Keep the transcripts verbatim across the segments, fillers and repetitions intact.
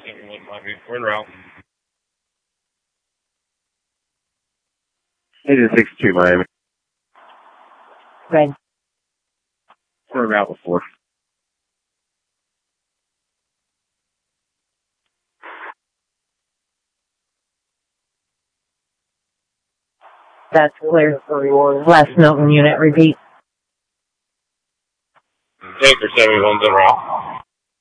Everyone might be. We're en route. Agent sixty-two, Miami. Red. We're en route before. That's clear. West Milton unit, repeat. Anchor seventy-one's en route.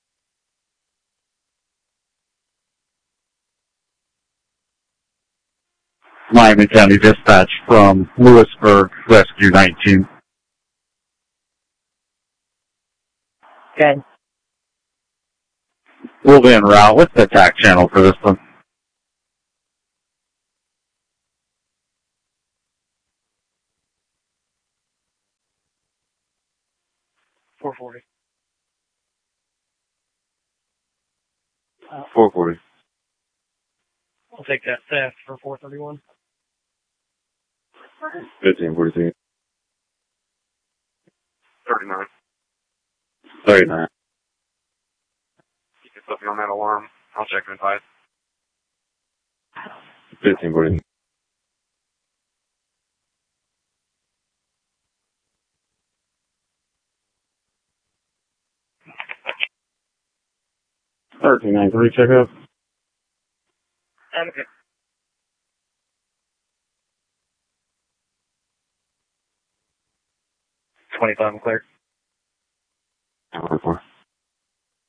Miami County Dispatch from Lewisburg, Rescue nineteen. Good. We'll be en route. What's the attack channel for this one? four forty. Uh, four forty. I'll take that theft for four thirty-one. fifteen forty-three. thirty-nine. thirty-nine. You can put me on that alarm. I'll check and advise. fifteen forty-three. thirteen ninety-three, check up. Okay. twenty-five, I'm clear. one four.